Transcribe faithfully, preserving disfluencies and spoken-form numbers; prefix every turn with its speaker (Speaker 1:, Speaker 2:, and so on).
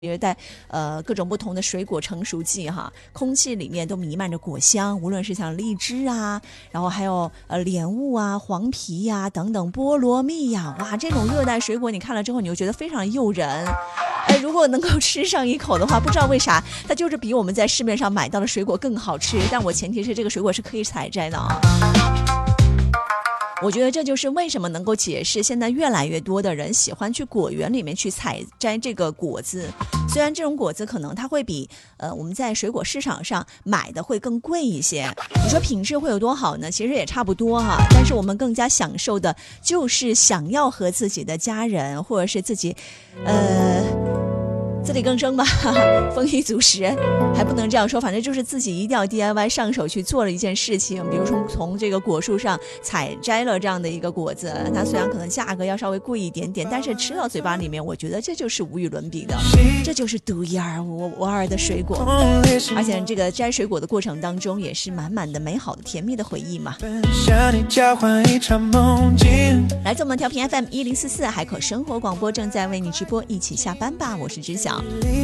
Speaker 1: 别在呃各种不同的水果成熟季哈，空气里面都弥漫着果香，无论是像荔枝啊，然后还有呃莲雾啊、黄皮呀、啊、等等，菠萝蜜呀、啊，哇，这种热带水果你看了之后你就觉得非常诱人。哎，如果能够吃上一口的话，不知道为啥它就是比我们在市面上买到的水果更好吃，但我前提是这个水果是可以采摘的啊。我觉得这就是为什么能够解释现在越来越多的人喜欢去果园里面去采摘这个果子。虽然这种果子可能它会比呃我们在水果市场上买的会更贵一些，你说品质会有多好呢？其实也差不多哈、啊。但是我们更加享受的就是想要和自己的家人或者是自己呃自力更生吧，丰衣足食还不能这样说，反正就是自己一定要 D I Y 上手去做了一件事情。比如说从这个果树上采摘了这样的一个果子，它虽然可能价格要稍微贵一点点，但是吃到嘴巴里面我觉得这就是无与伦比的，这就是独一无二的水果。而且这个摘水果的过程当中也是满满的美好的甜蜜的回忆嘛。来自我们调频 F M 一零四四海口生活广播正在为你直播，一起下班吧，我是知晓。